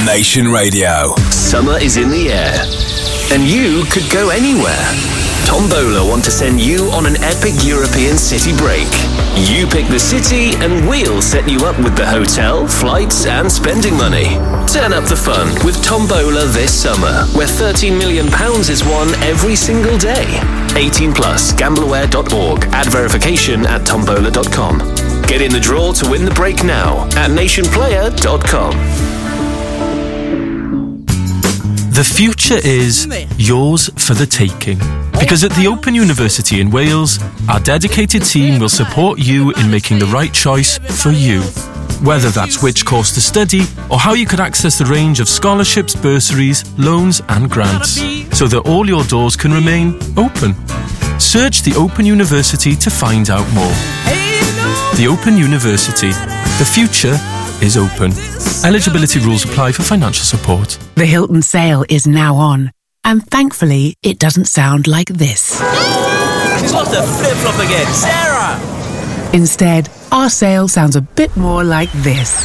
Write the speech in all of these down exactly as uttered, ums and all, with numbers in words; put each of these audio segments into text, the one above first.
Nation Radio. Summer is in the air, and you could go anywhere. Tombola want to send you on an epic European city break. You pick the city and we'll set you up with the hotel, flights and spending money. Turn up the fun with Tombola this summer, where thirteen million pounds is won every single day. eighteen plus, gambleaware dot org. Add verification at tombola dot com. Get in the draw to win the break now at nation player dot com. The future is yours for the taking. Because at the Open University in Wales, our dedicated team will support you in making the right choice for you. Whether that's which course to study or how you could access the range of scholarships, bursaries, loans and grants, so that all your doors can remain open. Search the Open University to find out more. The Open University. The future is open. Eligibility rules apply for financial support. The Hilton sale is now on. And thankfully, it doesn't sound like this. She's lost her flip-flop again. Sarah! Instead, our sale sounds a bit more like this.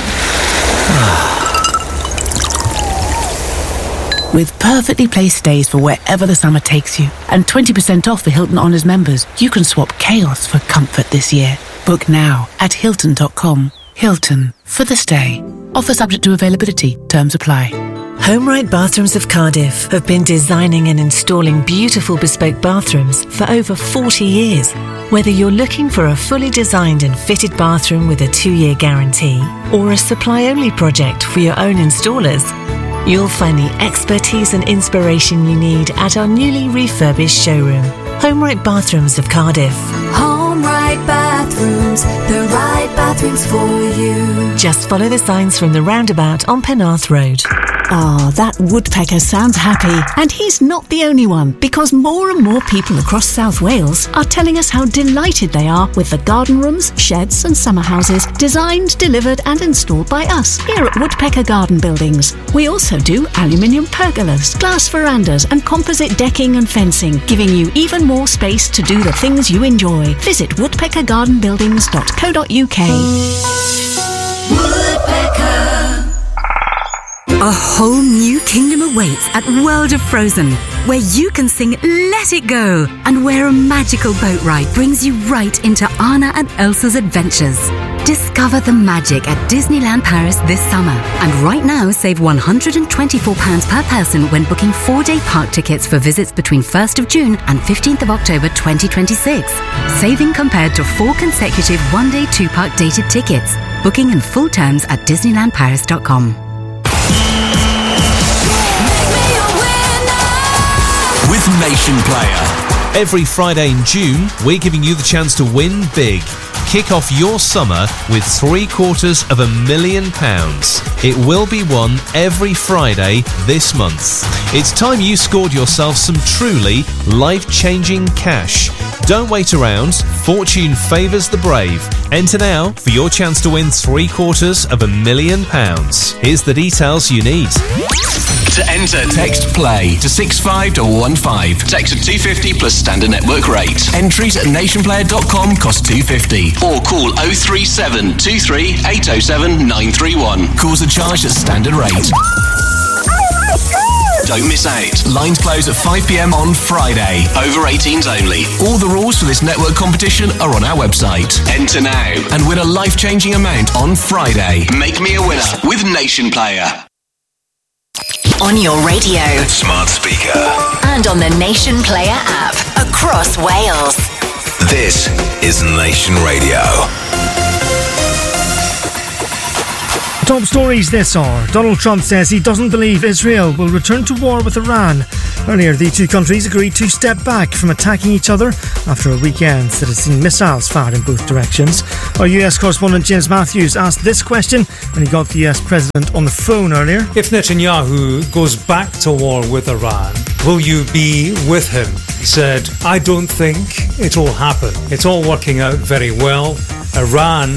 With perfectly placed stays for wherever the summer takes you, and twenty percent off for Hilton Honors members, you can swap chaos for comfort this year. Book now at hilton dot com. Hilton, for the stay. Offer subject to availability. Terms apply. HomeRight Bathrooms of Cardiff have been designing and installing beautiful bespoke bathrooms for over forty years. Whether you're looking for a fully designed and fitted bathroom with a two-year guarantee or a supply-only project for your own installers, you'll find the expertise and inspiration you need at our newly refurbished showroom. HomeRight Bathrooms of Cardiff. HomeRight Bathrooms, the right bathrooms for you. Just follow the signs from the roundabout on Penarth Road. Ah, that woodpecker sounds happy. And he's not the only one, because more and more people across South Wales are telling us how delighted they are with the garden rooms, sheds and summer houses designed, delivered and installed by us here at Woodpecker Garden Buildings. We also do aluminium pergolas, glass verandas and composite decking and fencing, giving you even more space to do the things you enjoy. Visit woodpecker garden buildings dot co dot uk. Woodpecker. A whole new kingdom awaits at World of Frozen, where you can sing Let It Go, and where a magical boat ride brings you right into Anna and Elsa's adventures. Discover the magic at Disneyland Paris this summer, and right now save one hundred twenty-four pounds per person when booking four-day park tickets for visits between first of June and fifteenth of October twenty twenty-six. Saving compared to four consecutive one-day two-park dated tickets. Booking and full terms at disneyland paris dot com. With Nation Player. Every Friday in June, we're giving you the chance to win big. Kick off your summer with three quarters of a million pounds. It will be won every Friday this month. It's time you scored yourself some truly life-changing cash. Don't wait around. Fortune favours the brave. Enter now for your chance to win three quarters of a million pounds. Here's the details you need. To enter, text PLAY to six five one one five. Text at two fifty plus standard network rate. Entries at nation player dot com cost two fifty. Or call oh three seven two three eight oh seven nine three one. Calls are charged at standard rate. Don't miss out. Lines close at five p.m. on Friday. Over eighteens only. All the rules for this network competition are on our website. Enter now and win a life-changing amount on Friday. Make me a winner with Nation Player. On your radio, smart speaker, and on the Nation Player app across Wales. This is Nation Radio. Top stories this hour. Donald Trump says he doesn't believe Israel will return to war with Iran. Earlier, the two countries agreed to step back from attacking each other after a weekend that has seen missiles fired in both directions. Our U S correspondent James Matthews asked this question when he got the U S president on the phone earlier. If Netanyahu goes back to war with Iran, will you be with him? He said, I don't think it will happen. It's all working out very well. Iran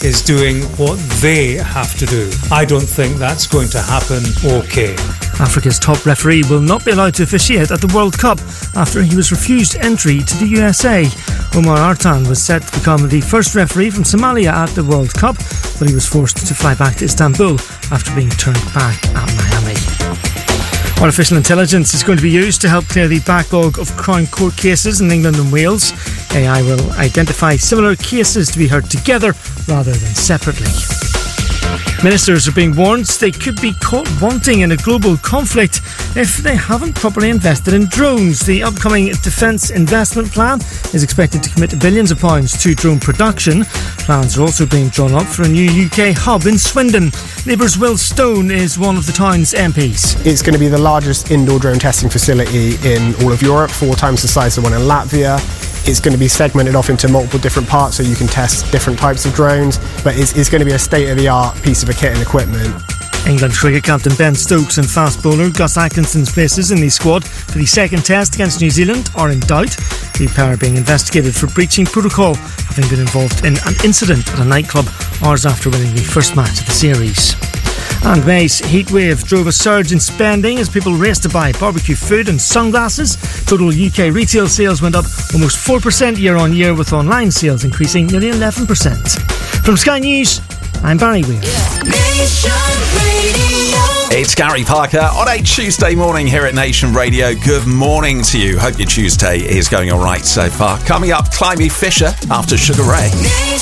is doing what they have to do. I don't think that's going to happen okay. Africa's top referee will not be allowed to officiate at the World Cup after he was refused entry to the U S A. Omar Artan was set to become the first referee from Somalia at the World Cup, but he was forced to fly back to Istanbul after being turned back at Miami. Artificial intelligence is going to be used to help clear the backlog of Crown Court cases in England and Wales. A I will identify similar cases to be heard together rather than separately. Ministers are being warned they could be caught wanting in a global conflict if they haven't properly invested in drones. The upcoming Defence Investment Plan is expected to commit billions of pounds to drone production. Plans are also being drawn up for a new U K hub in Swindon. Labour's Will Stone is one of the town's M Ps. It's going to be the largest indoor drone testing facility in all of Europe, four times the size of the one in Latvia. It's going to be segmented off into multiple different parts so you can test different types of drones, but it's, it's going to be a state-of-the-art piece of kit and equipment. England cricket captain Ben Stokes and fast bowler Gus Atkinson's places in the squad for the second test against New Zealand are in doubt. The pair are being investigated for breaching protocol, having been involved in an incident at a nightclub hours after winning the first match of the series. And May's heatwave drove a surge in spending as people raced to buy barbecue food and sunglasses. Total U K retail sales went up almost four percent year on year, with online sales increasing nearly eleven percent. From Sky News, I'm Barry Weir. It's Gary Parker on a Tuesday morning here at Nation Radio. Good morning to you. Hope your Tuesday is going all right so far. Coming up, Climby Fisher after Sugar Ray.